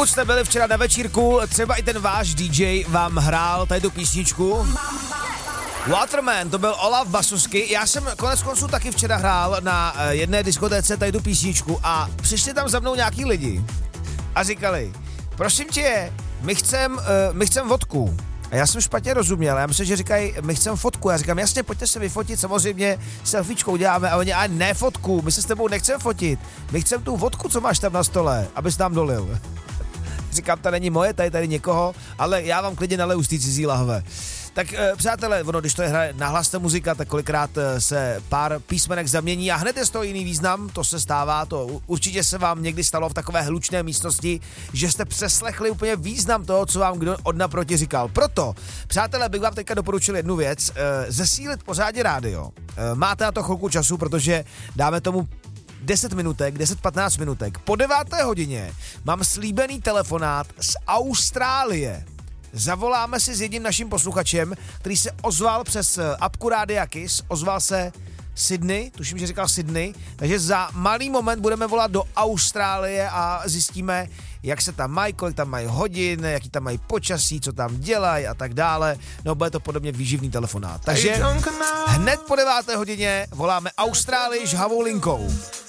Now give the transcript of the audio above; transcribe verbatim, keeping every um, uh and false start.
Pokud jste byli včera na večírku, třeba i ten váš D J vám hrál tady tu písničku. Waterman, to byl Olaf Basusky. Já jsem konec konců taky včera hrál na jedné diskotéce tady tu písničku a přišli tam za mnou nějaký lidi a říkali, prosím tě, my chcem, uh, my chcem vodku. A já jsem špatně rozuměl, já myslím, že říkají, my chcem fotku. Já říkám, jasně, pojďte se vyfotit, samozřejmě selfiečkou děláme, a oni, a ne fotku, my se s tebou nechcem fotit, my chcem tu vodku, co máš tam na stole, abys nám dolil. Říkám, ta není moje, tady tady někoho, ale já vám klidně naleju z té cizí lahve. Tak e, přátelé, ono, když to je hraje nahlas ta muzika, tak kolikrát e, se pár písmenek zamění a hned je z toho jiný význam, to se stává, to určitě se vám někdy stalo v takové hlučné místnosti, že jste přeslechli úplně význam toho, co vám kdo od naproti říkal. Proto, přátelé, bych vám teďka doporučil jednu věc, e, zesílit pořádně rádio. E, máte na to chvilku času, protože dáme tomu deset minutek, deset patnáct minutek. Po deváté hodině mám slíbený telefonát z Austrálie. Zavoláme si s jedním naším posluchačem, který se ozval přes apku Rádia Kiss, ozval se Sydney, tuším, že říkal Sydney, takže za malý moment budeme volat do Austrálie a zjistíme, jak se tam mají, kolik tam mají hodin, jaký tam mají počasí, co tam dělají a tak dále. No, bude to podobně výživný telefonát. Takže hned po deváté hodině voláme Austrálii žhavou linkou.